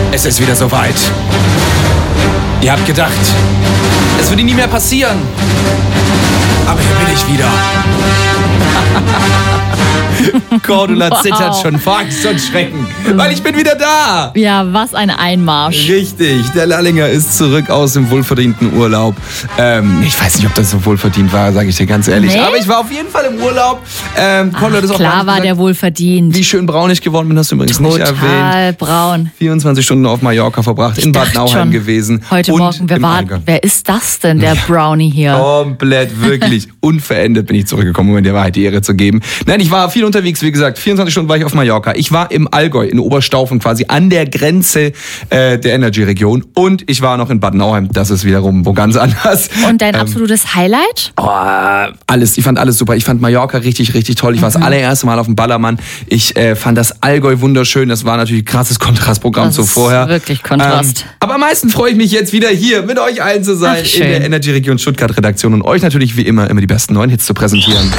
Es ist wieder soweit. Ihr habt gedacht, es würde nie mehr passieren. Aber hier bin ich wieder. Cordula zittert schon vor Angst und Schrecken, weil ich bin wieder da. Ja, was ein Einmarsch. Richtig, der Lallinger ist zurück aus dem wohlverdienten Urlaub. Ich weiß nicht, ob das so wohlverdient war, sage ich dir ganz ehrlich. Nee? Aber ich war auf jeden Fall im Urlaub. Cordula, das auch Klar war der wohlverdient. Wie schön braun ich geworden bin, hast du übrigens nicht erwähnt. Total braun. 24 Stunden auf Mallorca verbracht, in Bad Nauheim gewesen. Heute und Morgen, wer ist das denn, der Brownie hier? Komplett, wirklich unverändert bin ich zurückgekommen, um mir der Wahrheit die Ehre zu geben. Nein, ich war viel unterwegs, wie gesagt, 24 Stunden war ich auf Mallorca. Ich war im Allgäu, in Oberstaufen quasi, an der Grenze der Energy-Region. Und ich war noch in Bad Nauheim, das ist wiederum wo ganz anders. Und dein absolutes Highlight? Alles, ich fand alles super. Ich fand Mallorca richtig, richtig toll. Ich war das allererste Mal auf dem Ballermann. Ich fand das Allgäu wunderschön. Das war natürlich ein krasses Kontrastprogramm zu vorher. Das ist wirklich Kontrast. Aber am meisten freue ich mich jetzt wieder hier mit euch allen zu sein in der Energy-Region Stuttgart-Redaktion und euch natürlich wie immer die besten neuen Hits zu präsentieren.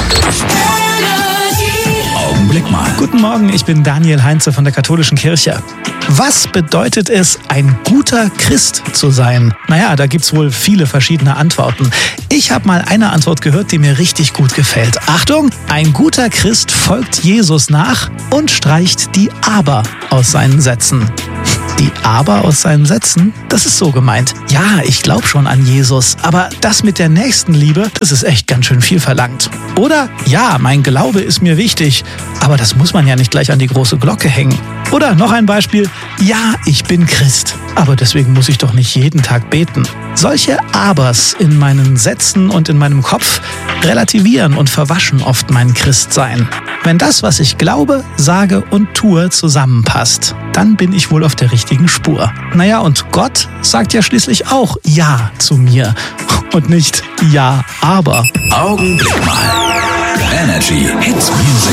Augenblick mal. Guten Morgen, ich bin Daniel Heinze von der Katholischen Kirche. Was bedeutet es, ein guter Christ zu sein? Naja, da gibt's wohl viele verschiedene Antworten. Ich habe mal eine Antwort gehört, die mir richtig gut gefällt. Achtung, ein guter Christ folgt Jesus nach und streicht die Aber aus seinen Sätzen. Die Aber aus seinen Sätzen? Das ist so gemeint. Ja, ich glaube schon an Jesus, aber das mit der Nächstenliebe, das ist echt ganz schön viel verlangt. Oder, ja, mein Glaube ist mir wichtig, aber das muss man ja nicht gleich an die große Glocke hängen. Oder noch ein Beispiel, ja, ich bin Christ, aber deswegen muss ich doch nicht jeden Tag beten. Solche Abers in meinen Sätzen und in meinem Kopf relativieren und verwaschen oft mein Christsein. Wenn das, was ich glaube, sage und tue, zusammenpasst, dann bin ich wohl auf der richtigen Spur. Naja, und Gott sagt ja schließlich auch Ja zu mir und nicht Ja, aber. Augenblick mal. Energy Hits Music